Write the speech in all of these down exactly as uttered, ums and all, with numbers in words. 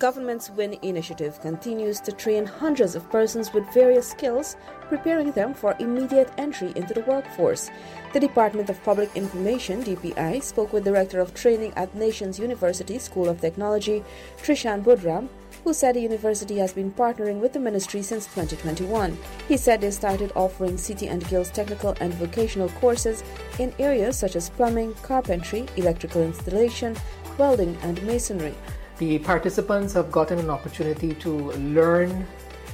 government's WIN initiative continues to train hundreds of persons with various skills, preparing them for immediate entry into the workforce. The Department of Public Information, D P I, spoke with Director of Training at Nations University School of Technology, Trishan Budram, who said the university has been partnering with the ministry since twenty twenty-one. He said they started offering City and Guilds technical and vocational courses in areas such as plumbing, carpentry, electrical installation, welding, and masonry. The participants have gotten an opportunity to learn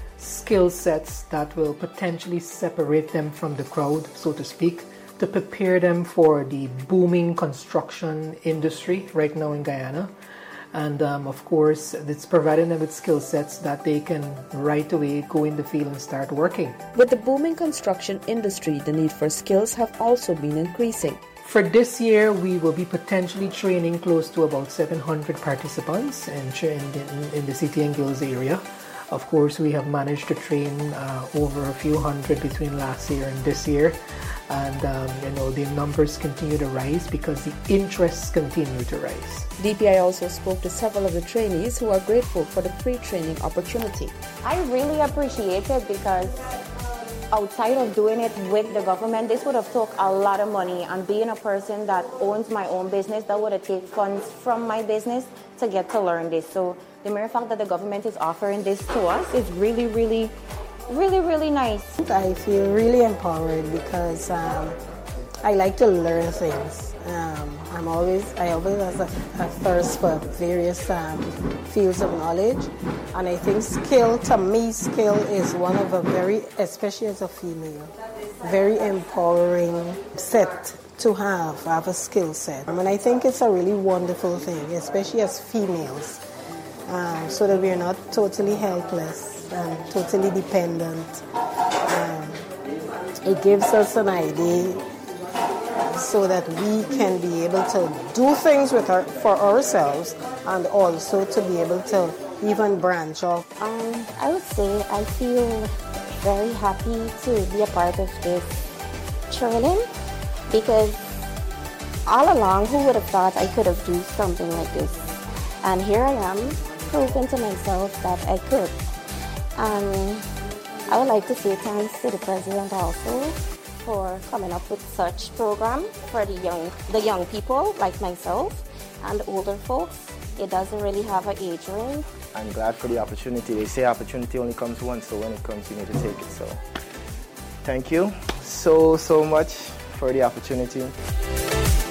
skill sets that will potentially separate them from the crowd, so to speak, to prepare them for the booming construction industry right now in Guyana. And um, of course, it's providing them with skill sets that they can right away go in the field and start working. With the booming construction industry, the need for skills have also been increasing. For this year, we will be potentially training close to about seven hundred participants in, in, in the City and Guilds area. Of course, we have managed to train uh, over a few hundred between last year and this year. And um, you know, the numbers continue to rise because the interests continue to rise. D P I also spoke to several of the trainees who are grateful for the free training opportunity. I really appreciate it because outside of doing it with the government, this would have took a lot of money, and being a person that owns my own business, that would have taken funds from my business to get to learn this. So the mere fact that the government is offering this to us is really, really, really, really nice. I feel really empowered because um, I like to learn things. Um, I'm always, I always have a, a thirst for various um, fields of knowledge, and I think skill, to me, skill is one of a very, especially as a female, very empowering set to have, have a skill set. I mean, I think it's a really wonderful thing, especially as females, um, so that we're not totally helpless and totally dependent. Um, it gives us an idea so that we can be able to do things with our, for ourselves, and also to be able to even branch off. Um, I would say I feel very happy to be a part of this training, because all along, who would have thought I could have done something like this? And here I am, proving to myself that I could. Um, I would like to say thanks to the President also for coming up with such program for the young, the young people like myself and older folks. It doesn't really have an age range. I'm glad for the opportunity. They say opportunity only comes once, so when it comes, you need to take it. So, thank you so, so much for the opportunity.